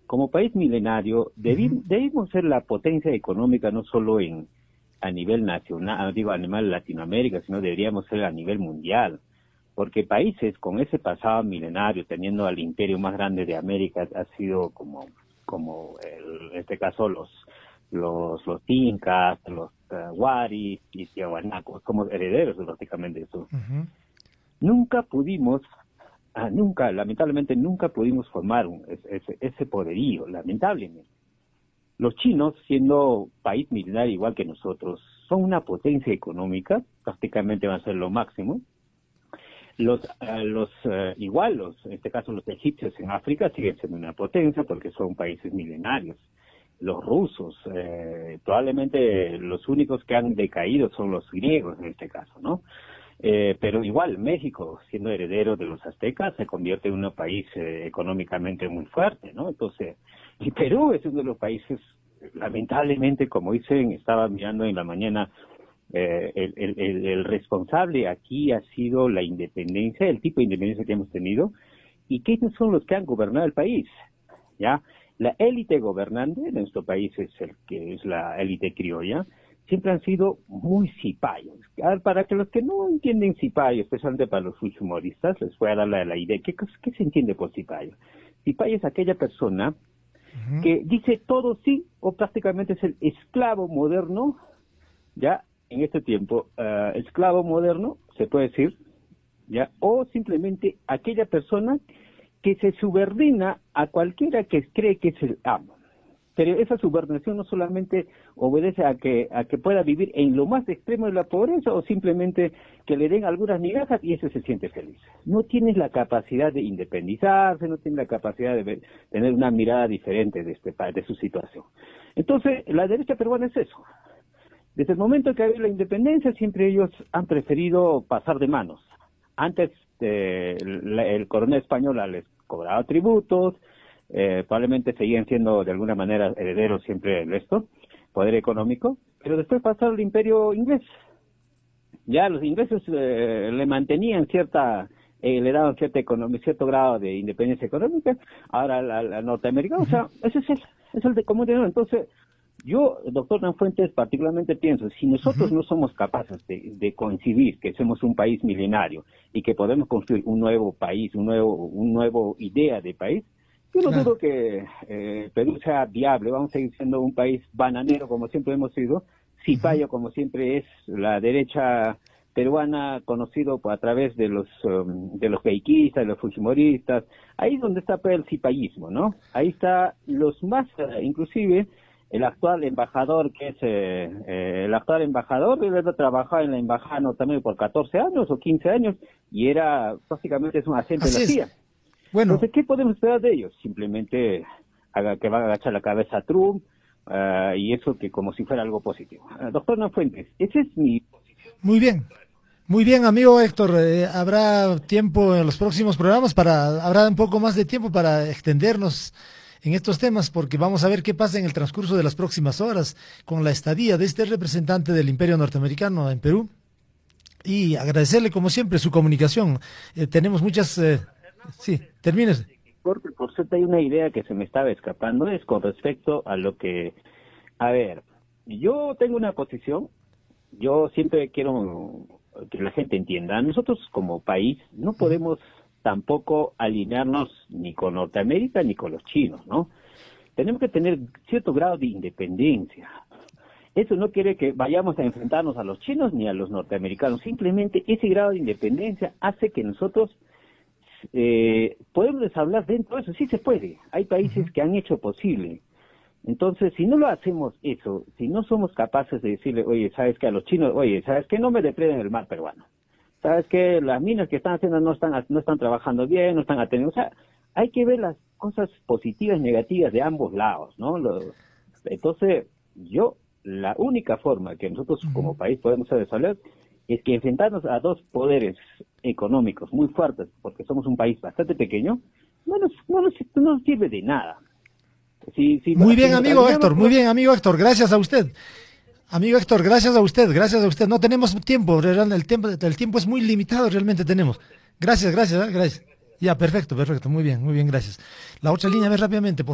como país milenario, debimos ser la potencia económica no solo a nivel nacional, digo a nivel Latinoamérica, sino deberíamos ser a nivel mundial, porque países con ese pasado milenario, teniendo al imperio más grande de América, ha sido en este caso los incas, los huaris y tiahuanacos, como herederos prácticamente de eso. Lamentablemente nunca pudimos formar ese poderío, lamentablemente. Los chinos, siendo país milenario igual que nosotros, son una potencia económica, prácticamente van a ser lo máximo. En este caso los egipcios en África siguen siendo una potencia porque son países milenarios. Los rusos, probablemente los únicos que han decaído son los griegos en este caso, ¿no? Pero igual México, siendo heredero de los aztecas, se convierte en un país económicamente muy fuerte, ¿no? Entonces, y Perú es uno de los países, lamentablemente, como dicen, estaba mirando en la mañana, el responsable aquí ha sido la independencia, el tipo de independencia que hemos tenido, y quiénes son los que han gobernado el país, ¿ya? La élite gobernante de nuestro país es la élite criolla, siempre han sido muy cipayos. Para que los que no entienden cipayo, especialmente para los fujimoristas, les voy a dar la idea. ¿Qué se entiende por cipayo? Cipayo es aquella persona que dice todo sí, o prácticamente es el esclavo moderno, ya en este tiempo, esclavo moderno, se puede decir, ya, o simplemente aquella persona que se subordina a cualquiera que cree que es el amo. Pero esa subordinación no solamente obedece a que pueda vivir en lo más extremo de la pobreza o simplemente que le den algunas migajas y ese se siente feliz. No tienes la capacidad de independizarse, no tienes la capacidad de tener una mirada diferente de su situación. Entonces, la derecha peruana es eso. Desde el momento que ha habido la independencia, siempre ellos han preferido pasar de manos. Antes, el coronel español les cobraba tributos, probablemente seguían siendo de alguna manera herederos siempre de esto, poder económico, pero después pasó el imperio inglés. Ya los ingleses le mantenían le daban cierto grado de independencia económica, ahora la norteamericana, o sea, ese es el de común denominador. Entonces, yo, doctor Danfuentes, particularmente pienso, si nosotros no somos capaces de concebir que somos un país milenario y que podemos construir un nuevo país, un nuevo idea de país, yo no dudo que Perú sea viable. Vamos a seguir siendo un país bananero como siempre hemos sido, cipayo como siempre es la derecha peruana, conocido a través de los keiquistas, de los fujimoristas. Ahí es donde está el cipayismo, ¿no? Ahí está los más, inclusive el actual embajador, él ha trabajado en la embajada norteamericana por 14 años o 15 años y prácticamente es un agente de la CIA. Bueno. Entonces, ¿qué podemos esperar de ellos? Simplemente que va a agachar la cabeza a Trump y eso que como si fuera algo positivo. Doctor Danfuentes, esa es mi posición. Muy bien, amigo Héctor, habrá tiempo en los próximos programas habrá un poco más de tiempo para extendernos en estos temas, porque vamos a ver qué pasa en el transcurso de las próximas horas con la estadía de este representante del Imperio Norteamericano en Perú, y agradecerle como siempre su comunicación. Tenemos muchas... sí, termines. Por cierto, hay una idea que se me estaba escapando, es con respecto a lo que... A ver, yo tengo una posición, yo siempre quiero que la gente entienda, nosotros como país no podemos tampoco alinearnos ni con Norteamérica ni con los chinos, ¿no? Tenemos que tener cierto grado de independencia. Eso no quiere que vayamos a enfrentarnos a los chinos ni a los norteamericanos, simplemente ese grado de independencia hace que nosotros podemos hablar dentro de eso, sí se puede, hay países que han hecho posible. Entonces, si no lo hacemos eso, si no somos capaces de decirle, oye, ¿sabes qué? A los chinos, oye, ¿sabes qué? No me depreden el mar peruano. ¿Sabes qué? Las minas que están haciendo no están trabajando bien, no están atendiendo. O sea, hay que ver las cosas positivas y negativas de ambos lados, ¿no? Entonces, la única forma que nosotros como país podemos desarrollar es que enfrentarnos a dos poderes económicos muy fuertes, porque somos un país bastante pequeño, no nos sirve de nada. Muy bien, amigo Héctor, gracias a usted. Amigo Héctor, gracias a usted. No tenemos tiempo, el tiempo es muy limitado, realmente tenemos. Gracias. Ya, perfecto, muy bien, gracias. La otra línea, a ver rápidamente, por